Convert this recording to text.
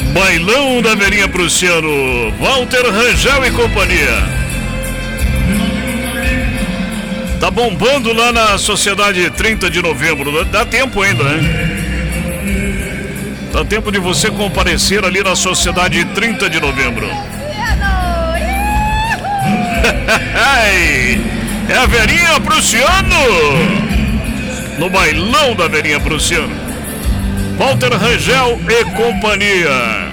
Bailão da Verinha Prussiano, Walter Rangel e companhia. Tá bombando lá na Sociedade 30 de Novembro. Dá tempo ainda, né? Dá tempo de você comparecer ali na Sociedade 30 de Novembro. É a Verinha Prussiano, no bailão da Verinha Prussiano, Walter Rangel e companhia.